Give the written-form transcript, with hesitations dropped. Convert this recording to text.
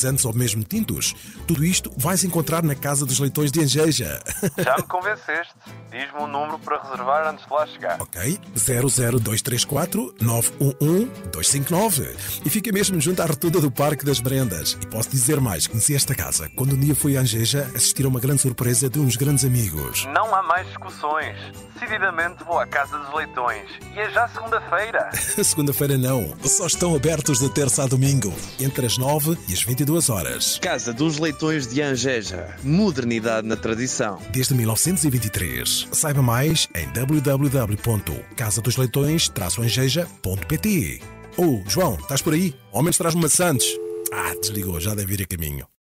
aromatizantes ou mesmo tintos. Tudo isto vais encontrar na Casa dos Leitões de Angeja. Já me convenceste. Diz-me um número para reservar antes de lá chegar. Ok, 00234 911 259. E fica mesmo junto à rotunda do Parque das Brendas. E posso dizer mais, conheci esta casa quando um dia fui a Angeja assistir a uma grande surpresa de uns grandes amigos. Não há mais discussões. Decididamente vou à Casa dos Leitões. E é já segunda-feira. Segunda-feira não, só estão abertos de terça a domingo, entre as 9 e as 22 horas. Casa dos Leitões de Angeja. Modernidade na tradição. Desde 1923. Saiba mais em www.casadosleitões-angeja.pt. João, estás por aí? Ao menos traz-me maçantes. Desligou, já deve ir a caminho.